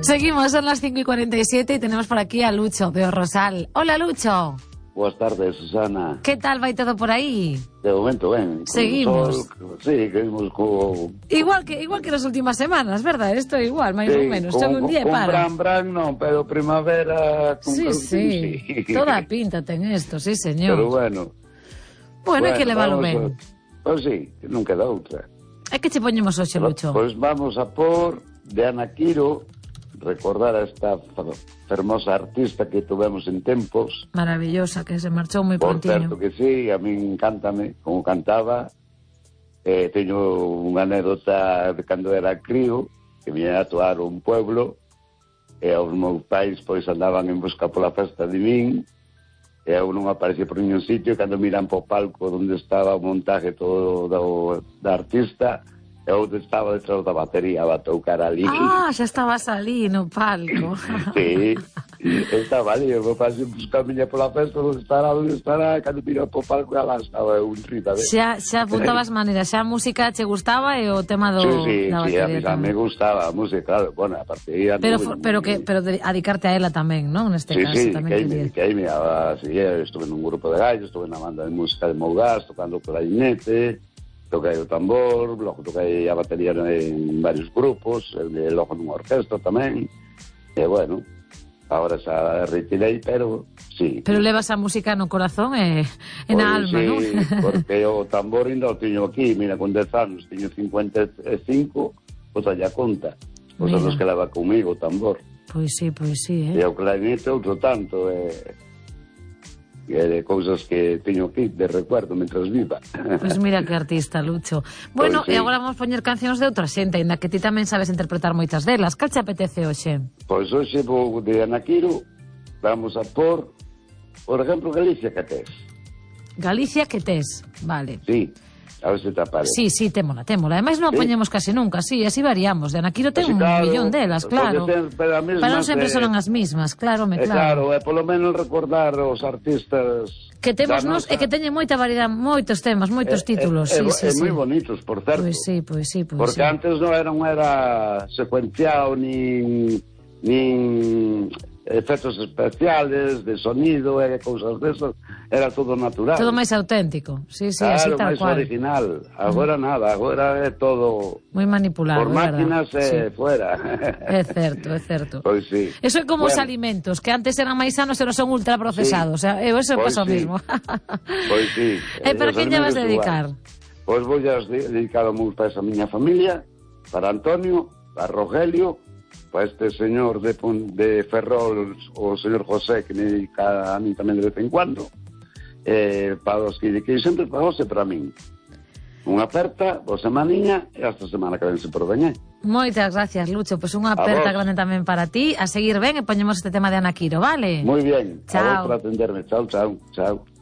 Seguimos, son las 5:47 y tenemos por aquí a Lucho de Rosal. Hola, Lucho. Buenas tardes, Susana. ¿Qué tal va todo por aí? De momento, ben. Seguimos. Sí, seguimos Igual que las últimas semanas, verdad? Esto igual, máis ou menos. Son un día e para. Bran, non, pero primavera... Sí. Toda pinta ten esto, sí, señor. Pero bueno. Bueno, hai que leválo ben. Pois sí, non queda outra. É que che poñemos hoxe, Lucho? Pois vamos a por de Ana Quiro, recordar a esta fermosa artista que tuvemos en tempos. Maravillosa, que se marchou moi Por prontiño. certo que sí, a min encántame como cantaba. Teño unha anécdota de cando era crío, que viña a actuar un pueblo, e os meus pais pois andaban en busca pola festa de min, e eu non aparecía por ningún sitio, e cando miran po palco onde estaba o montaje todo da artista, eu estaba detrás da batería a tocar ali. Ah, xa estabas ali no palco. Sí, estaba ali, eu facía buscar miña pola festa, onde estará, cando mira po palco, alá estaba un rita. Xa apuntabas maneiras, xa a música che gustaba e o tema da batería. Sí, a mí me gustaba a música, claro, bueno, a partir de aí... Pero dedicarte a ela tamén, non? Neste caso, tamén quería. Que aí, estuve nun grupo de gallos, estuve na banda de música de Mougás, tocando o clarinete, toquei o tambor, logo toquei a batería en varios grupos, logo nunha orquesta tamén, e bueno, agora xa retirei, pero sí. Pero levas a música no corazón e na alma, sí, non? Sí, porque o tambor ainda o teño aquí, mira, con 10 anos, teño 55, pois allá conta, pois son os que leva comigo o tambor. Pois sí, E o clarinete outro tanto, de cousas que teño aquí de recuerdo mentras viva. Pois mira que artista, Lucho. Bueno, e agora vamos poñer cancións de outra xente, ainda que ti tamén sabes interpretar moitas delas. Cal te apetece hoxe? Pois hoxe vou de Ana Quiro, vamos a por exemplo, Galicia que tes. Galicia que tes, vale. Sí, a ver se te aparece. Sí, témola. Ademais non a poñemos casi nunca, sí, así variamos. De Ana Quiro ten un millón delas, claro. Para non sempre son as mismas, claro. Claro, é polo menos recordar os artistas que temos nos e que teñen moita variedade, moitos temas, moitos títulos. Sí. moi bonitos, por certo. Pois sí. Porque antes non era secuenciado nin efectos especiales de sonido e cousas desas, era todo natural. Todo máis auténtico, sí, claro, así tal máis cual. Original. Agora nada, agora é todo moi manipulado, por máquinas e fuera. É certo. Pois sí. Eso é como os alimentos, que antes eran máis sanos e non son ultraprocesados, eso pasa o mismo. Pois sí. E para quen lle vas dedicar? Pois vou a dedicar o para esa miña familia, para Antonio, para Rogelio, para este señor de Ferrol, o señor José, que me dedica a mí tamén de vez en cuando, para os que sempre para vos e para min. Unha aperta, vos semaninha, e hasta semana que ven se por veñe. Moitas gracias, Lucho, pois unha aperta grande tamén para ti, a seguir ben e poñemos este tema de Ana Quiro, vale? Moi bien, chao. A vos por atenderme, chao.